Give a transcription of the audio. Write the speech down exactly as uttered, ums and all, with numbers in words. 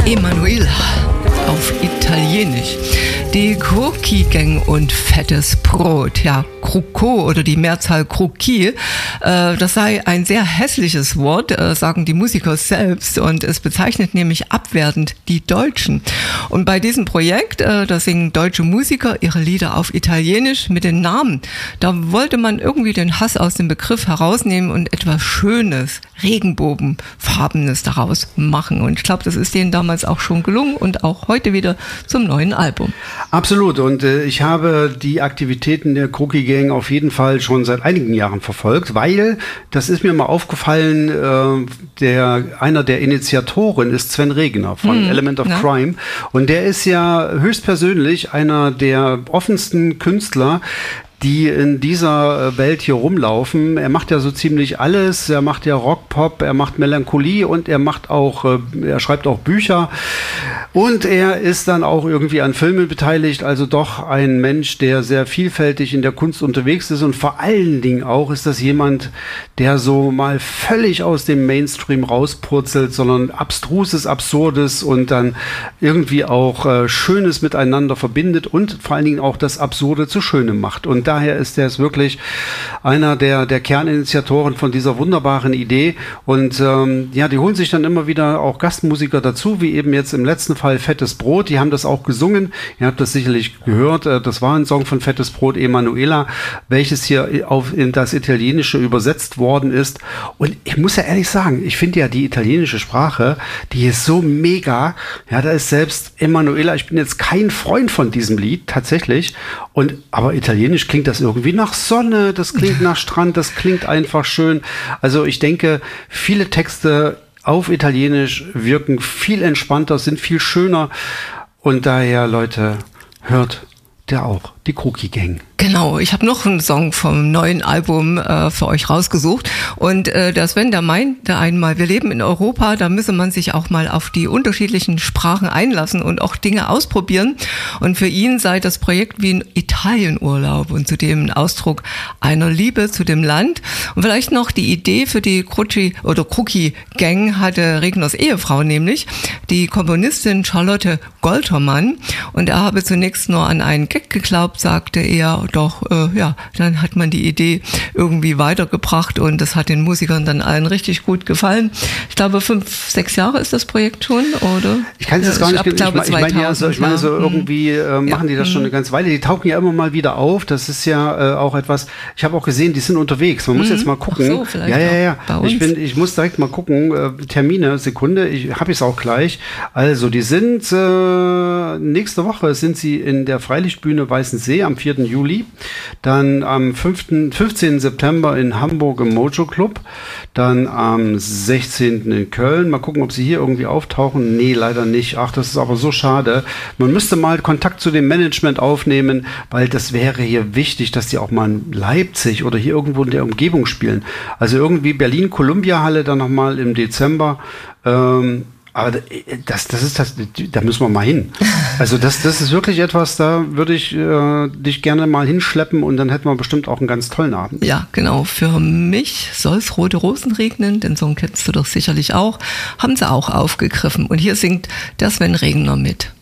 Emanuela auf Italienisch. Die Croquis Gang und fettes Brot, ja, Croco oder die Mehrzahl Croquis, äh, das sei ein sehr hässliches Wort, äh, sagen die Musiker selbst, und es bezeichnet nämlich abwertend die Deutschen. Und bei diesem Projekt, äh, da singen deutsche Musiker ihre Lieder auf Italienisch mit den Namen. Da wollte man irgendwie den Hass aus dem Begriff herausnehmen und etwas Schönes, Regenbogenfarbenes daraus machen. Und ich glaube, das ist denen damals auch schon gelungen und auch heute wieder zum neuen Album. Absolut. Und äh, ich habe die Aktivitäten der Croquis Gang auf jeden Fall schon seit einigen Jahren verfolgt, weil, das ist mir mal aufgefallen, äh, der, einer der Initiatoren ist Sven Regner von hm, Element of ja. Crime. Und der ist ja höchstpersönlich einer der offensten Künstler, die in dieser Welt hier rumlaufen. Er macht ja so ziemlich alles. Er macht ja Rock, Pop, er macht Melancholie und er macht auch, er schreibt auch Bücher. Und er ist dann auch irgendwie an Filmen beteiligt. Also doch ein Mensch, der sehr vielfältig in der Kunst unterwegs ist. Und vor allen Dingen auch ist das jemand, der so mal völlig aus dem Mainstream rauspurzelt, sondern Abstruses, Absurdes und dann irgendwie auch äh, Schönes miteinander verbindet und vor allen Dingen auch das Absurde zu Schönem macht. Und daher ist er es wirklich einer der, der Kerninitiatoren von dieser wunderbaren Idee. Und ähm, ja, die holen sich dann immer wieder auch Gastmusiker dazu, wie eben jetzt im letzten Fall Fettes Brot. Die haben das auch gesungen. Ihr habt das sicherlich gehört. Das war ein Song von Fettes Brot, Emanuela, welches hier auf, in das Italienische übersetzt worden ist. Und ich muss ja ehrlich sagen, ich finde ja die italienische Sprache, die ist so mega. Ja, da ist selbst Emanuela, ich bin jetzt kein Freund von diesem Lied, tatsächlich. Und, aber italienisch klingt das irgendwie nach Sonne, das klingt nach Strand, das klingt einfach schön. Also ich denke, viele Texte auf Italienisch wirken viel entspannter, sind viel schöner. Und daher, Leute, hört der auch, die Croquis Gang. Genau, ich habe noch einen Song vom neuen Album äh, für euch rausgesucht. Und äh, der Sven, der meinte einmal, wir leben in Europa, da müsse man sich auch mal auf die unterschiedlichen Sprachen einlassen und auch Dinge ausprobieren. Und für ihn sei das Projekt wie ein Italienurlaub und zudem ein Ausdruck einer Liebe zu dem Land. Und vielleicht noch die Idee für die Croquis oder Croquis Gang hatte Regners Ehefrau nämlich, die Komponistin Charlotte Goltermann. Und er habe zunächst nur an einen Gag geglaubt, sagte er. Doch, äh, ja, dann hat man die Idee irgendwie weitergebracht und das hat den Musikern dann allen richtig gut gefallen. Ich glaube, fünf, sechs Jahre ist das Projekt schon, oder? Ich kann es jetzt gar nicht, ich, ich, ich meine ja, so, ich meine so irgendwie äh, machen ja. die das schon eine ganze Weile. Die tauchen ja immer mal wieder auf. Das ist ja äh, auch etwas, ich habe auch gesehen, die sind unterwegs. Man muss mhm. jetzt mal gucken. Ach so, vielleicht ja, ja, ja. Bei uns. Ich bin, ich muss direkt mal gucken. Äh, Termine, Sekunde, ich habe es auch gleich. Also, die sind äh, nächste Woche sind sie in der Freilichtbühne Weißensee am vierten Juli. Dann am fünften, fünfzehnten September in Hamburg im Mojo Club. Dann am sechzehnten in Köln. Mal gucken, ob sie hier irgendwie auftauchen. Nee, leider nicht. Ach, das ist aber so schade. Man müsste mal Kontakt zu dem Management aufnehmen, weil das wäre hier wichtig, dass die auch mal in Leipzig oder hier irgendwo in der Umgebung spielen. Also irgendwie Berlin-Columbia-Halle dann nochmal im Dezember. Ähm, Aber das, das ist das, da müssen wir mal hin. Also das, das ist wirklich etwas, da würde ich äh, dich gerne mal hinschleppen und dann hätten wir bestimmt auch einen ganz tollen Abend. Ja, genau. Für mich soll's rote Rosen regnen, den Song kennst du doch sicherlich auch, haben sie auch aufgegriffen. Und hier singt der Sven Regner mit.